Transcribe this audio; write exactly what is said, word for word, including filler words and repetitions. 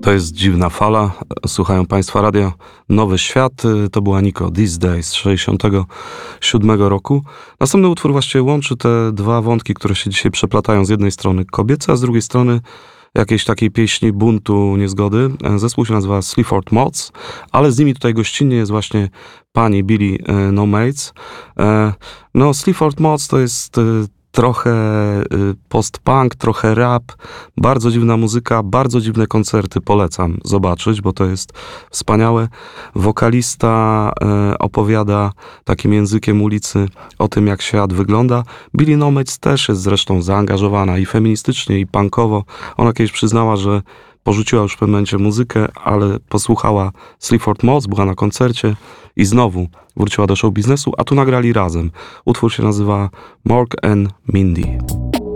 To jest Dziwna Fala. Słuchają Państwa radia Nowy Świat. To była Nico These Days z sześćdziesiątego siódmego roku. Następny utwór właściwie łączy te dwa wątki, które się dzisiaj przeplatają. Z jednej strony kobiece, a z drugiej strony jakiejś takiej pieśni buntu, niezgody. Zespół się nazywa Sleaford Mods, ale z nimi tutaj gościnnie jest właśnie pani Billie No Mates. No, Sleaford Mods to jest trochę post-punk, trochę rap, bardzo dziwna muzyka, bardzo dziwne koncerty, polecam zobaczyć, bo to jest wspaniałe. Wokalista opowiada takim językiem ulicy o tym, jak świat wygląda. Billie No Mates też jest zresztą zaangażowana i feministycznie, i punkowo. Ona kiedyś przyznała, że porzuciła już w pewnym momencie muzykę, ale posłuchała Sleaford Mods, była na koncercie i znowu wróciła do show biznesu, a tu nagrali razem. Utwór się nazywa Mork and Mindy.